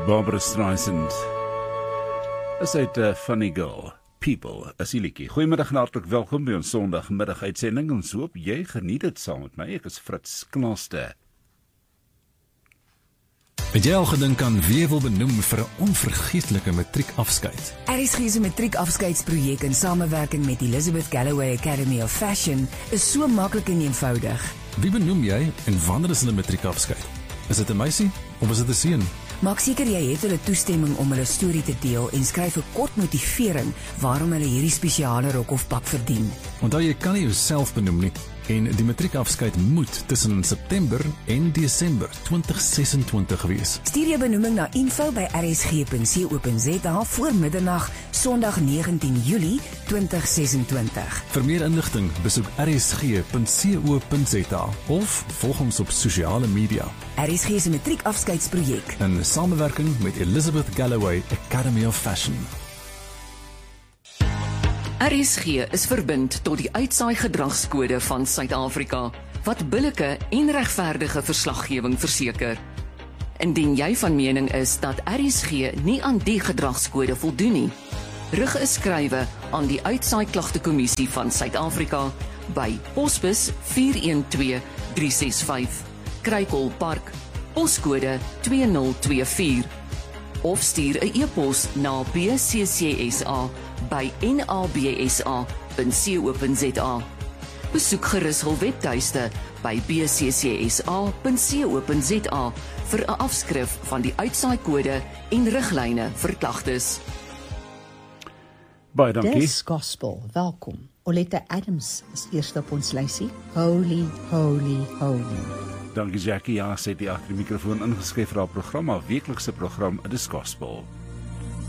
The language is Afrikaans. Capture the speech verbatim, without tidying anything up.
Barbara Streisand is uit uh, Funny Girl, People, is die liedjie. Goeiemiddag en hartlik welkom by ons Sondagmiddag uitsending. Ons hoop jy geniet dit saam met my. Ek is Fritz Knaaste. Het jy al gedink aan wie jy wil benoem vir 'n onvergeetlike matriekafskeid? R S G se matriekafskeidsprojek in samewerking met Elizabeth Galloway Academy of Fashion is so maklik en eenvoudig. Wie benoem jy en wanneer is hulle matriekafskeid? Is dit 'n meisie of is dit 'n seun? Maak seker jy het hulle toestemming om hulle storie te deel en skryf 'n kort motivering waarom hulle hierdie spesiale rok of pak verdien. Onthou jy kan nie jouself benoem nie en die matriekafskeid moet tussen September en Desember twintig sesentwintig wees. Stuur jou benoeming na info by r s g punt co punt z a voor middernag, Sondag negentien Julie twintig sesentwintig. Vir meer inligting besoek r s g punt co punt z a of volg ons op sosiale media. R S G se matriekafskeidsprojek In samewerking met Elizabeth Galloway Academy of Fashion. R S G is verbind tot die uitsaai gedragskode van Suid-Afrika, wat billike en regverdige verslaggewing verseker. Indien jy van mening is dat R S G nie aan die gedragskode voldoen nie, rig 'n skrywe aan die Uitsaai Klagtekommissie van Suid-Afrika by Posbus vier een twee drie ses vyf, Kruikol Park, poskode twee nul twee vier, of stuur 'n e-pos na b c c s a by n a b s a punt co punt z a. Besoek gerus hul webtuiste by b c c s a punt co punt z a vir 'n afskrif van die uitsaaikode en riglyne vir klagtes. Baie dankie. Dis Gospel, welkom. Oleta Adams is eerst op ons lysie. Holy, holy, holy. Dankie Jackie, ja, sy het die agter die mikrofoon ingeskryf vir haar program, haar weeklikse program, Dis Gospel.